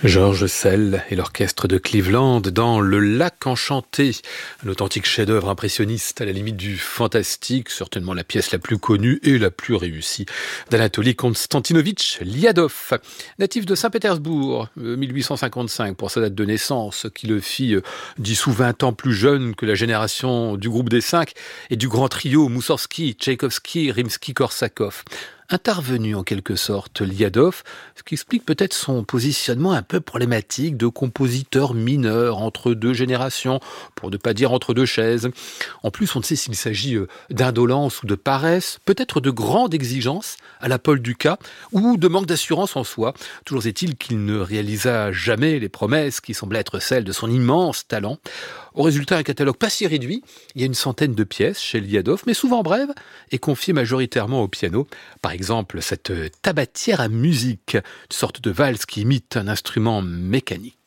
George Szell et l'orchestre de Cleveland dans Le Lac Enchanté, un authentique chef-d'œuvre impressionniste à la limite du fantastique, certainement la pièce la plus connue et la plus réussie d'Anatoly Konstantinovitch Liadov. Natif de Saint-Pétersbourg, 1855 pour sa date de naissance, qui le fit 10 ou 20 ans plus jeune que la génération du groupe des 5 et du grand trio Moussorgsky, Tchaïkovski, Rimsky-Korsakov. Intervenu en quelque sorte Liadov, ce qui explique peut-être son positionnement un peu problématique de compositeur mineur entre deux générations, pour ne pas dire entre deux chaises. En plus, on ne sait s'il s'agit d'indolence ou de paresse, peut-être de grande exigence à la Paul Dukas, ou de manque d'assurance en soi. Toujours est-il qu'il ne réalisa jamais les promesses qui semblaient être celles de son immense talent. Au résultat, un catalogue pas si réduit, il y a une centaine de pièces chez Liadov, mais souvent brèves et confiées majoritairement au piano. Par exemple, cette tabatière à musique, une sorte de valse qui imite un instrument mécanique.